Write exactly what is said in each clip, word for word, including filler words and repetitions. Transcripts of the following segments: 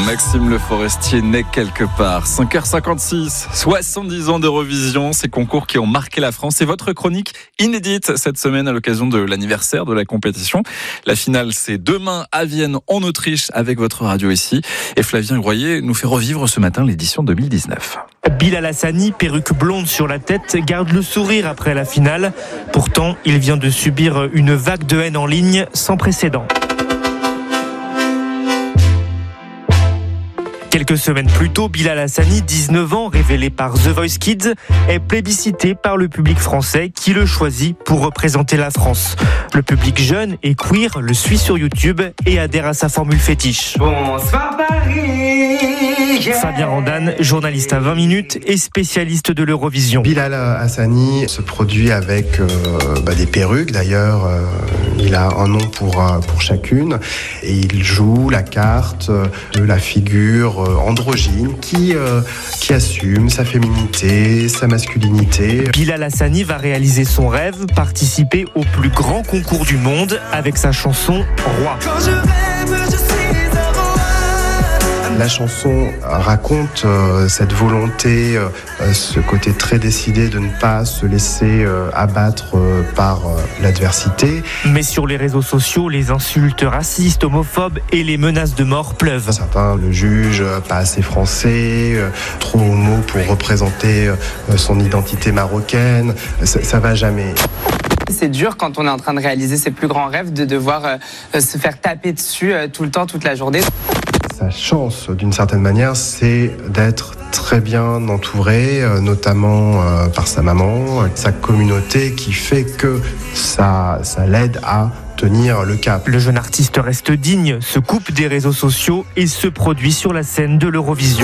Maxime Le Forestier naît quelque part. cinq heures cinquante-six, soixante-dix ans d'Eurovision, ces concours qui ont marqué la France. Et votre chronique inédite cette semaine à l'occasion de l'anniversaire de la compétition. La finale, c'est demain à Vienne, en Autriche, avec votre radio ici. Et Flavien Groyer nous fait revivre ce matin l'édition deux mille dix-neuf. Bilal Hassani, perruque blonde sur la tête, garde le sourire après la finale. Pourtant, il vient de subir une vague de haine en ligne sans précédent. Quelques semaines plus tôt, Bilal Hassani, dix-neuf ans, révélé par The Voice Kids, est plébiscité par le public français qui le choisit pour représenter la France. Le public jeune et queer le suit sur YouTube et adhère à sa formule fétiche. Bonsoir Paris. Fabien Randan, journaliste à vingt minutes et spécialiste de l'Eurovision. Bilal Hassani se produit avec euh, bah, des perruques d'ailleurs. Euh, il a un nom pour, euh, pour chacune et il joue la carte de la figure euh, androgyne qui, euh, qui assume sa féminité, sa masculinité. Bilal Hassani va réaliser son rêve, participer au plus grand concours du monde avec sa chanson Roi. Quand je rêve, je suis un roi. La chanson raconte euh, cette volonté, euh, ce côté très décidé de ne pas se laisser euh, abattre euh, par euh, l'adversité. Mais sur les réseaux sociaux, les insultes racistes, homophobes et les menaces de mort pleuvent. Certains le jugent euh, pas assez français, euh, trop homo pour représenter euh, son identité marocaine. Ça, ça va jamais. C'est dur quand on est en train de réaliser ses plus grands rêves de devoir euh, se faire taper dessus euh, tout le temps, toute la journée. Sa chance, d'une certaine manière, c'est d'être très bien entouré, euh, notamment euh, par sa maman, sa communauté, qui fait que ça, ça l'aide à tenir le cap. Le jeune artiste reste digne, se coupe des réseaux sociaux et se produit sur la scène de l'Eurovision.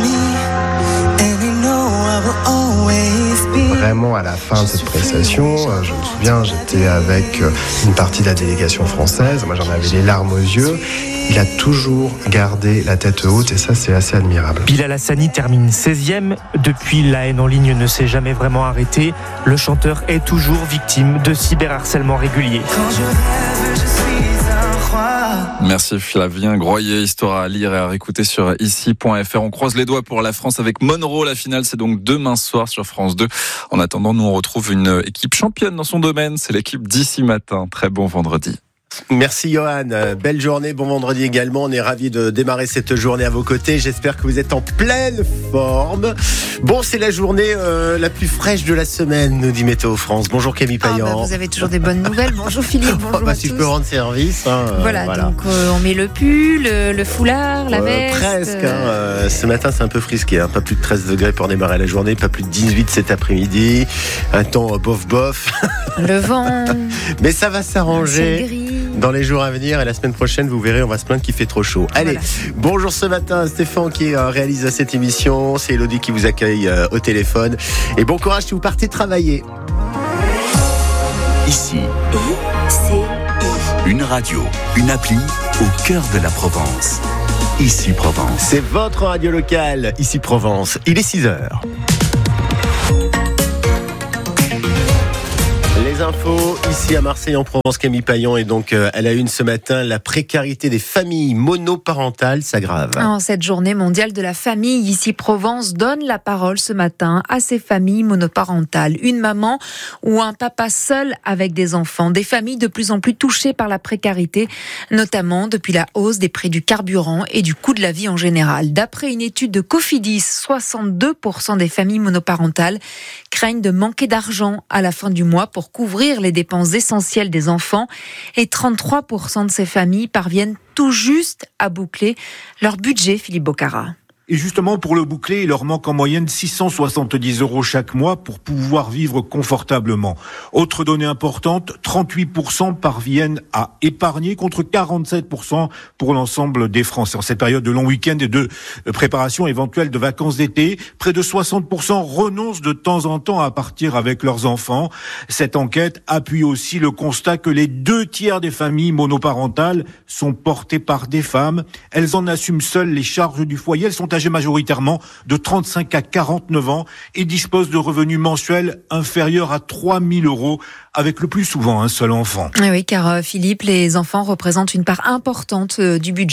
Vraiment, à la fin de cette prestation, je me souviens, j'étais avec une partie de la délégation française. Moi, j'en avais les larmes aux yeux. Il a toujours gardé la tête haute et ça, c'est assez admirable. Bilal Hassani termine seizième. Depuis, la haine en ligne ne s'est jamais vraiment arrêtée. Le chanteur est toujours victime de cyberharcèlement régulier. Quand je rêve, je suis un roi. Merci Flavien Groyer, histoire à lire et à réécouter sur ici point f r. On croise les doigts pour la France avec Monroe. La finale, c'est donc demain soir sur France deux. En attendant, nous on retrouve une équipe championne dans son domaine. C'est l'équipe d'Ici Matin. Très bon vendredi. Merci Johan, belle journée, bon vendredi également, on est ravis de démarrer cette journée à vos côtés, j'espère que vous êtes en pleine forme. Bon, c'est la journée euh, la plus fraîche de la semaine, nous dit Météo France. Bonjour Camille Payan. Ah bah vous avez toujours des bonnes nouvelles, bonjour Philippe, bonjour oh bah, à si tous. je peux rendre service. Hein, voilà, euh, voilà, donc euh, on met le pull, le, le foulard, la euh, veste. Presque, hein, euh, ce matin c'est un peu frisqué, hein, pas plus de treize degrés pour démarrer la journée, pas plus de dix-huit cet après-midi, un temps euh, bof bof. Le vent. Mais ça va s'arranger. C'est gris. Dans les jours à venir et la semaine prochaine, vous verrez, on va se plaindre qu'il fait trop chaud. Allez, voilà. Bonjour ce matin, Stéphane qui euh, réalise cette émission, c'est Elodie qui vous accueille euh, au téléphone. Et bon courage si vous partez travailler. Ici, I, C, I. une radio, une appli au cœur de la Provence. Ici Provence. C'est votre radio locale, ici Provence. Il est six heures. Les infos ici à Marseille en Provence, Camille Payan et donc euh, elle a une ce matin, la précarité des familles monoparentales s'aggrave. En cette journée mondiale de la famille, ici Provence donne la parole ce matin à ces familles monoparentales. Une maman ou un papa seul avec des enfants, des familles de plus en plus touchées par la précarité, notamment depuis la hausse des prix du carburant et du coût de la vie en général. D'après une étude de Cofidis, soixante-deux pour cent des familles monoparentales craignent de manquer d'argent à la fin du mois pour couvrir les dépenses essentielles des enfants et trente-trois pour cent de ces familles parviennent tout juste à boucler leur budget, Philippe Bocara. Et justement, pour le boucler, il leur manque en moyenne six cent soixante-dix euros chaque mois pour pouvoir vivre confortablement. Autre donnée importante, trente-huit pour cent parviennent à épargner contre quarante-sept pour cent pour l'ensemble des Français. En cette période de long week-end et de préparation éventuelle de vacances d'été, près de soixante pour cent renoncent de temps en temps à partir avec leurs enfants. Cette enquête appuie aussi le constat que les deux tiers des familles monoparentales sont portées par des femmes. Elles en assument seules les charges du foyer. Elles sont âgés majoritairement de trente-cinq à quarante-neuf ans et disposent de revenus mensuels inférieurs à trois mille euros, avec le plus souvent un seul enfant. Oui, car Philippe, les enfants représentent une part importante du budget.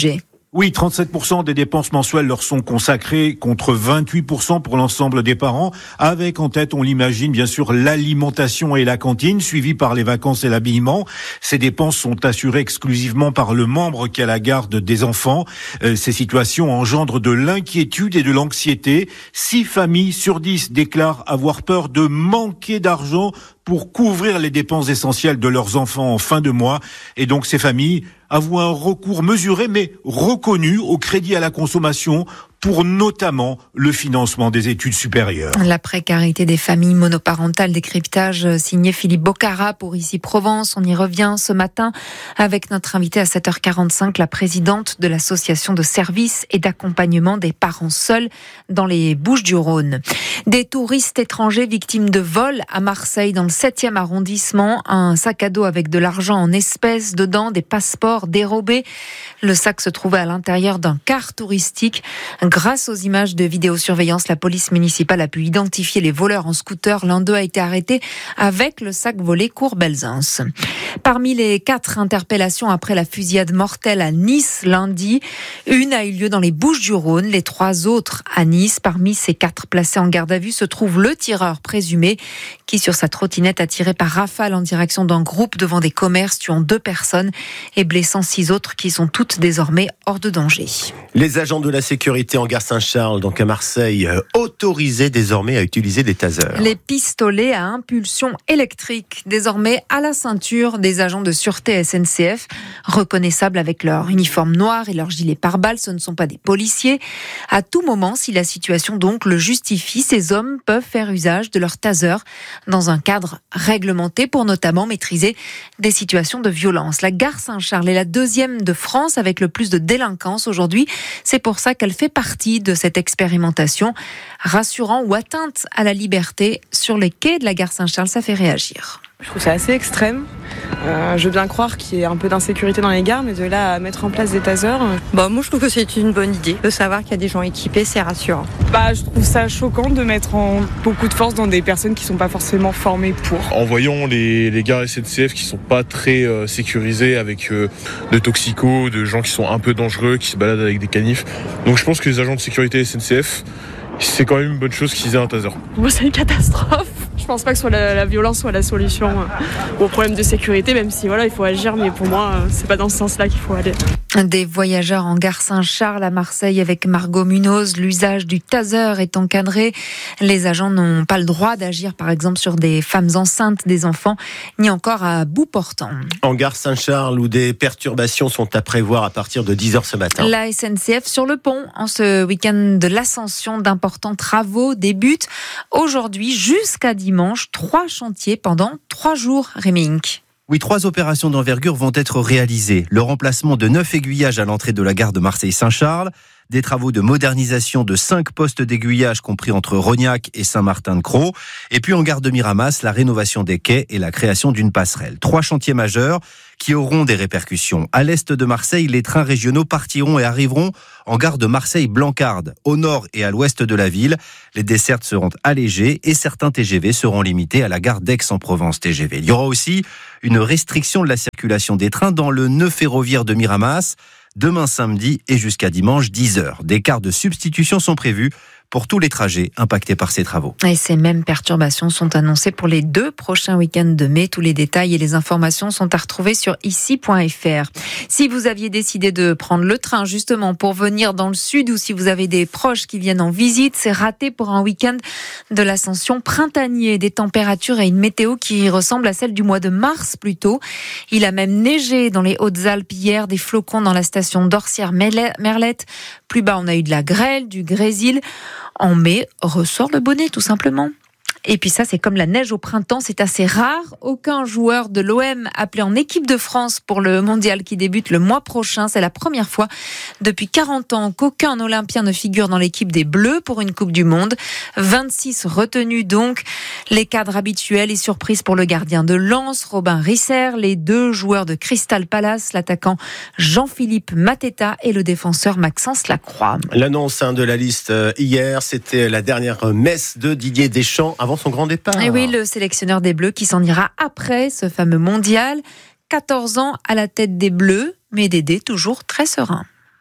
Oui, trente-sept pour cent des dépenses mensuelles leur sont consacrées contre vingt-huit pour cent pour l'ensemble des parents, avec en tête, on l'imagine, bien sûr, l'alimentation et la cantine, suivie par les vacances et l'habillement. Ces dépenses sont assurées exclusivement par le membre qui a la garde des enfants. Euh, ces situations engendrent de l'inquiétude et de l'anxiété. Six familles sur dix déclarent avoir peur de manquer d'argent pour couvrir les dépenses essentielles de leurs enfants en fin de mois. Et donc ces familles avouent un recours mesuré mais reconnu au crédit à la consommation pour notamment le financement des études supérieures. La précarité des familles monoparentales, décryptage signé Philippe Bocara pour Ici Provence. On y revient ce matin avec notre invitée à sept heures quarante-cinq, la présidente de l'association de services et d'accompagnement des parents seuls dans les Bouches-du-Rhône. Des touristes étrangers victimes de vols à Marseille dans le septième arrondissement. Un sac à dos avec de l'argent en espèces dedans, des passeports dérobés. Le sac se trouvait à l'intérieur d'un car touristique. Grâce aux images de vidéosurveillance, la police municipale a pu identifier les voleurs en scooter. L'un d'eux a été arrêté avec le sac volé cours Belzins. Parmi les quatre interpellations après la fusillade mortelle à Nice lundi, une a eu lieu dans les Bouches-du-Rhône, les trois autres à Nice. Parmi ces quatre placés en garde à vue se trouve le tireur présumé qui, sur sa trottinette, a tiré par rafale en direction d'un groupe devant des commerces, tuant deux personnes et blessant six autres qui sont toutes désormais hors de danger. Les agents de la sécurité en gare Saint-Charles, donc à Marseille, euh, autorisés désormais à utiliser des tasers. Les pistolets à impulsion électrique, désormais à la ceinture des agents de sûreté S N C F, reconnaissables avec leur uniforme noir et leur gilet pare-balles. Ce ne sont pas des policiers. À tout moment, si la situation donc le justifie, ces hommes peuvent faire usage de leur taser dans un cadre réglementé pour notamment maîtriser des situations de violence. La gare Saint-Charles est la deuxième de France avec le plus de délinquance aujourd'hui. C'est pour ça qu'elle fait partie de cette expérimentation. Rassurant ou atteinte à la liberté sur les quais de la gare Saint-Charles, ça fait réagir. Je trouve ça assez extrême. Euh, je veux bien croire qu'il y ait un peu d'insécurité dans les gares, mais de là à mettre en place des tasers... Bah, moi, je trouve que c'est une bonne idée. De savoir qu'il y a des gens équipés, c'est rassurant. Bah, je trouve ça choquant de mettre en beaucoup de force dans des personnes qui ne sont pas forcément formées pour. En voyant les, les gares S N C F qui ne sont pas très euh, sécurisées, avec euh, de toxicos, de gens qui sont un peu dangereux, qui se baladent avec des canifs. Donc je pense que les agents de sécurité S N C F, c'est quand même une bonne chose qu'ils aient un taser. Moi, c'est une catastrophe. Je pense pas que soit la, la violence soit la solution euh, au problème de sécurité, même si voilà, il faut agir, mais pour moi, euh, c'est pas dans ce sens-là qu'il faut aller. Des voyageurs en gare Saint-Charles à Marseille avec Margot Munoz. L'usage du taser est encadré. Les agents n'ont pas le droit d'agir, par exemple, sur des femmes enceintes, des enfants, ni encore à bout portant. En gare Saint-Charles, où des perturbations sont à prévoir à partir de dix heures ce matin. La S N C F sur le pont. En ce week-end de l'Ascension, d'importants travaux débutent aujourd'hui jusqu'à dimanche. Trois chantiers pendant trois jours, Rémi Inc. Oui, trois opérations d'envergure vont être réalisées. Le remplacement de neuf aiguillages à l'entrée de la gare de Marseille-Saint-Charles, des travaux de modernisation de cinq postes d'aiguillage compris entre Rognac et Saint-Martin-de-Crau, et puis en gare de Miramas, la rénovation des quais et la création d'une passerelle. Trois chantiers majeurs qui auront des répercussions. À l'est de Marseille, les trains régionaux partiront et arriveront en gare de Marseille-Blancarde. Au nord et à l'ouest de la ville, les dessertes seront allégées et certains T G V seront limités à la gare d'Aix-en-Provence T G V. Il y aura aussi une restriction de la circulation des trains dans le nœud ferroviaire de Miramas, demain samedi et jusqu'à dimanche dix heures. Des cars de substitution sont prévus pour tous les trajets impactés par ces travaux. Et ces mêmes perturbations sont annoncées pour les deux prochains week-ends de mai. Tous les détails et les informations sont à retrouver sur ici point f r. Si vous aviez décidé de prendre le train justement pour venir dans le sud, ou si vous avez des proches qui viennent en visite, c'est raté pour un week-end de l'Ascension printanier. Des températures et une météo qui ressemble à celle du mois de mars plutôt. Il a même neigé dans les Hautes-Alpes hier, des flocons dans la station d'Orsières-Merlette. Plus bas, on a eu de la grêle, du grésil. En mai, ressort le bonnet tout simplement. Et puis ça, c'est comme la neige au printemps, c'est assez rare. Aucun joueur de l'O M appelé en équipe de France pour le mondial qui débute le mois prochain. C'est la première fois depuis quarante ans qu'aucun Olympien ne figure dans l'équipe des Bleus pour une Coupe du Monde. vingt-six retenus donc. Les cadres habituels et surprises pour le gardien de Lens, Robin Risser, les deux joueurs de Crystal Palace, l'attaquant Jean-Philippe Mateta et le défenseur Maxence Lacroix. L'annonce hein, de la liste euh, hier, c'était la dernière messe de Didier Deschamps avant son grand départ. Et oui, le sélectionneur des Bleus qui s'en ira après ce fameux mondial. quatorze ans à la tête des Bleus, mais Dédé toujours très serein.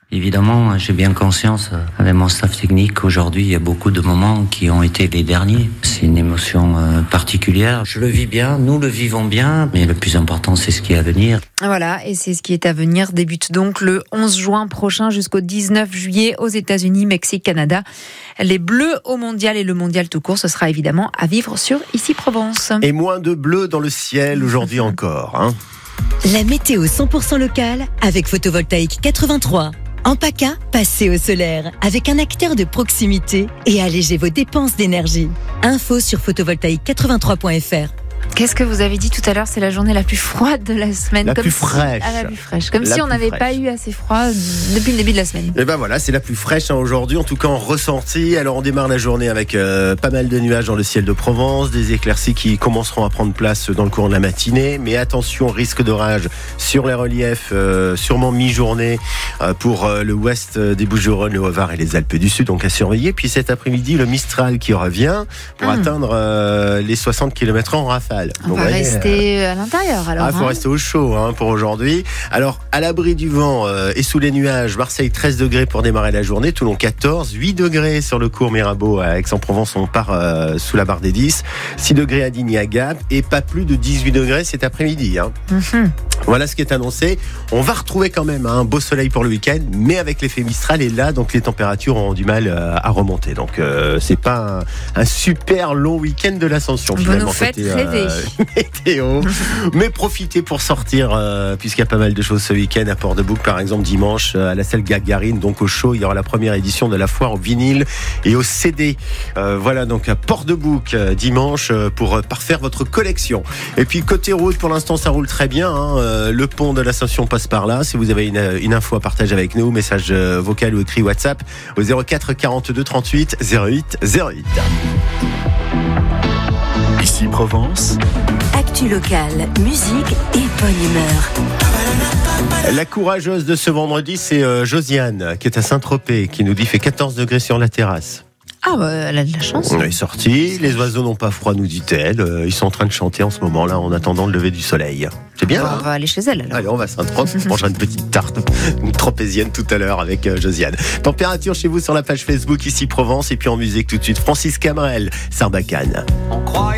Évidemment, j'ai bien conscience, avec mon staff technique, qu'aujourd'hui, il y a beaucoup de moments qui ont été les derniers. C'est une émotion euh, particulière. Je le vis bien, nous le vivons bien, mais le plus important, c'est ce qui est à venir. Voilà, et c'est ce qui est à venir. Débute donc le onze juin prochain jusqu'au dix-neuf juillet aux États-Unis, Mexique, Canada. Les Bleus au mondial et le mondial tout court, ce sera évidemment à vivre sur Ici Provence. Et moins de bleu dans le ciel aujourd'hui encore. Hein. La météo cent pour cent locale avec Photovoltaïque quatre-vingt-trois. En PACA, passez au solaire avec un acteur de proximité et allégez vos dépenses d'énergie. Info sur photovoltaïque quatre-vingt-trois point f r. Qu'est-ce que vous avez dit tout à l'heure? C'est la journée la plus froide de la semaine. La comme plus si... fraîche. Ah, la plus fraîche. Comme La si on plus n'avait fraîche. pas eu assez froid depuis le début de la semaine. Et ben voilà, c'est la plus fraîche hein, aujourd'hui, en tout cas en ressenti. Alors on démarre la journée avec euh, pas mal de nuages dans le ciel de Provence, des éclaircies qui commenceront à prendre place dans le courant de la matinée. Mais attention, risque d'orage sur les reliefs, euh, sûrement mi-journée euh, pour euh, le ouest des Bouches-du-Rhône, le Haut-Var et les Alpes du Sud, donc à surveiller. Puis cet après-midi, le Mistral qui revient pour mmh. atteindre euh, les soixante kilomètres heure en rafale. On donc, va voyez, rester à l'intérieur alors. Il ah, faut hein. rester au chaud hein, pour aujourd'hui. Alors, à l'abri du vent euh, et sous les nuages, Marseille treize degrés pour démarrer la journée, Toulon quatorze, huit degrés sur le cours Mirabeau à Aix-en-Provence, on part euh, sous la barre des dix, six degrés à Digne et à Gap et pas plus de dix-huit degrés cet après-midi. Hein. Mm-hmm. Voilà ce qui est annoncé. On va retrouver quand même un beau soleil pour le week-end, mais avec l'effet Mistral et là, donc les températures ont du mal euh, à remonter. Donc euh, c'est pas un, un super long week-end de l'Ascension. Vous finalement, nous faites côté, rêver. Euh, météo. Mais profitez pour sortir, euh, puisqu'il y a pas mal de choses ce week-end à Port-de-Bouc, par exemple dimanche à la salle Gagarine, donc au show, il y aura la première édition de la foire au vinyle et au C D. Euh, voilà donc à Port-de-Bouc euh, dimanche euh, pour euh, parfaire votre collection. Et puis côté route, pour l'instant ça roule très bien. Hein, euh, le pont de l'Ascension passe par là. Si vous avez une, une info à partager avec nous, message euh, vocal ou écrit WhatsApp au zéro quatre quarante-deux trente-huit zéro huit zéro huit. Ici Provence. Actu locale, musique et bonne humeur. La courageuse de ce vendredi, c'est euh, Josiane, qui est à Saint-Tropez, qui nous dit fait quatorze degrés sur la terrasse. Ah bah elle a de la chance. On est sorti, les oiseaux n'ont pas froid, nous dit-elle. Euh, ils sont en train de chanter en ce moment-là, en attendant le lever du soleil. C'est bien. On hein va aller chez elle alors. Allez, on va à Saint-Trope, on mangera une petite tarte, une tropézienne tout à l'heure avec euh, Josiane. Température chez vous sur la page Facebook Ici Provence, et puis en musique tout de suite, Francis Cabrel, Sarbacane. On croyait